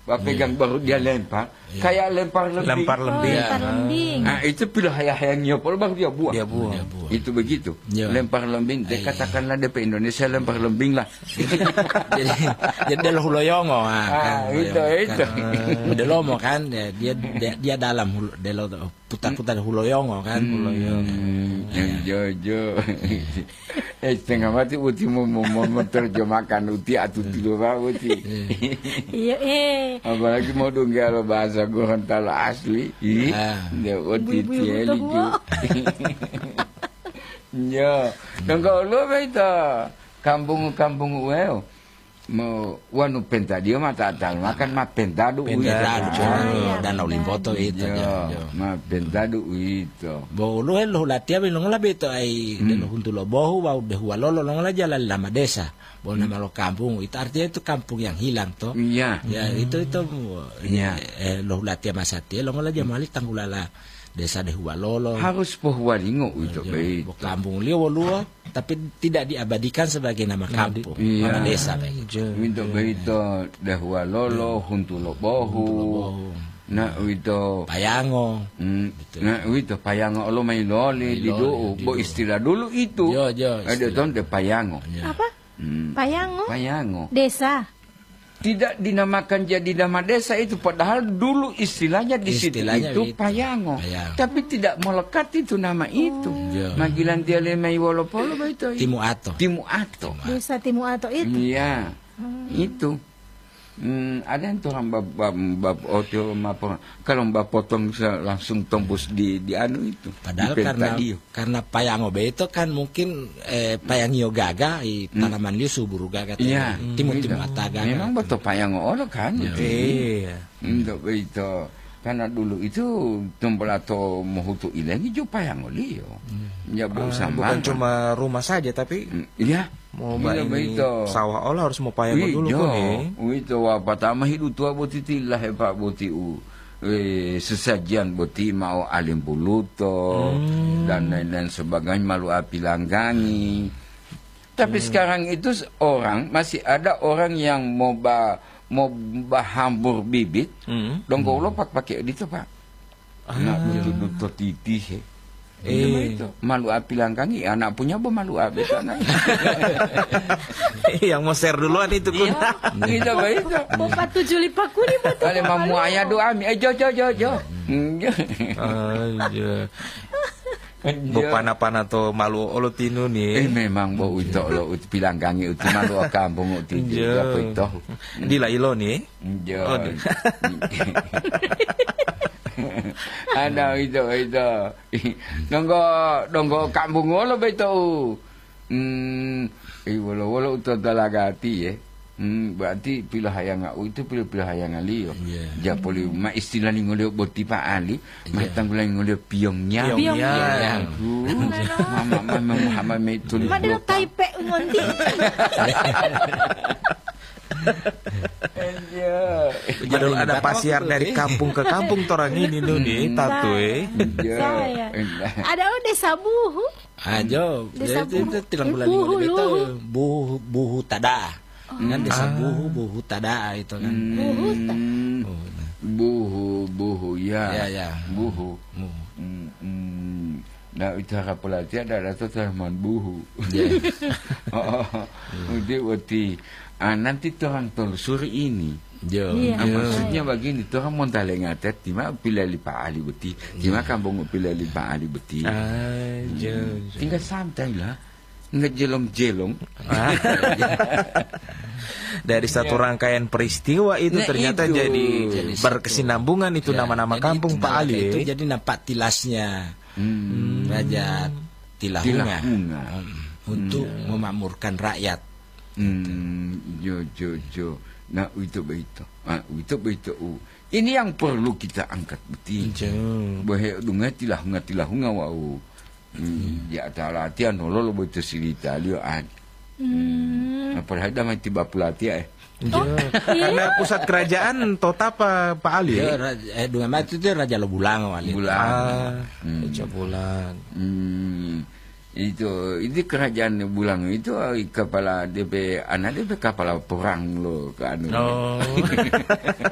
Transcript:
pegang baru dia lempar, kayak lempar lembing. Lempar lembing. Lempar lembing. Nah, itu pilih hayang-hayangnya, baru dia buang. Dia buang. Itu begitu. Ya. Lempar lembing, dia katakanlah DP Indonesia lempar lembing lah. jadi dia huloyongo kan. Itu. Udah lomo kan, dia dalam dia putar-putar huloyongo kan. Jojo. Setengah mati uti mau menerjemahkan uti atau tidur uti. Iya, Apalagi mau donggal bahasa Gorontalo asli. Dia uti tiel itu. Ya, dan kalau begitu kampung well. Mau wanu pentadio mata tal makan ma pentado Danau Limboto itu ma pentado itu bolu lo latia belong la beto ai de lo junto lo bohu bau de hualolo lo la jalan lama desa bo nama lo kampung itu artinya itu kampung yang hilang toh ya itu lo latia masati lo la jamali tanggulala desa de hualolo harus pohwalingo itu baik kampung liu luo tapi tidak diabadikan sebagai nama kampung nama desa baik itu de hualolo junto lo bohu na itu payango na itu payango lo mai loli di do bo istilah dulu itu ada tahun de payango apa payango desa tidak dinamakan jadi nama desa itu padahal dulu istilahnya di situ itu payango. Tapi tidak melekat itu nama itu. Magilan dia lemai wolopolo itu. Timu Ato. Desa Timu Ato itu. Iya. Itu. Ada yang orang bab oto mapor kalau mbak potong langsung tembus di anu itu. Padahal karena payango itu kan mungkin payangio gaga tanaman liu suburu gaga. Iya. Timu Ata gaga. Memang betul payango ono kan. Iya. Untuk itu karena dulu itu Tombolato Mohutu Ilengi juga payango liu. Ya bukan cuma rumah saja tapi iya. Mau ini sawah olah harus mau payango dulu kan itu pertama hidup tua boti tilah pak boti sesajian boti mau alim buluto dan lain-lain sebagainya malu api langgangi tapi sekarang itu masih ada orang yang mau hambur bibit dong kalau pakai itu pak nak betul titih itu malu api langgangi anak punya malu api sana yang mau share duluan itu kun itu baik bapak 7 lipakuni betul kali mamu ayah doa mi jo pana to malu olotinu nih memang bau itu lo pilanggangi itu malu kampung itu apa itu di lailo nih ada itu donggo kampung lo betul walau itu dalagati ya berarti pilih hayang itu pilih hayang ali yo ja poli ma istilah ni ngolio boti pa ali ma tanggulan ngolio piongnya mama me tuli madelo taipe ngonti jadi ada pasiar dari kampung ke kampung torang ini nih tato ada desa buhu ajo itu tilang bulan itu buhu tada kan desa buhu tada itu kan buhu ya buhu nah itu harapulati ada tuh teman buhu udah nanti orang telusuri ini maksudnya begini orang mau talengatet tima pilih lipa ali beti tima kampung pilih lipa ali beti tinggal santai lah ngejelong-jelong dari satu rangkaian peristiwa itu ternyata jadi berkesinambungan itu nama-nama kampung Pak Ali itu jadi nampak tilasnya Raja Tilahunga untuk memakmurkan rakyat. Nah itu ini yang perlu kita angkat betul bahwa dunga tilahunga wau ya tala latihan lo betul cerita liu padahal dah mati bapulati karena pusat kerajaan Totapa Pak Ali dunga mati itu Raja Lobulang Bulang itu kerajaan Bulang itu kepala DP anak DP kepala perang lo kan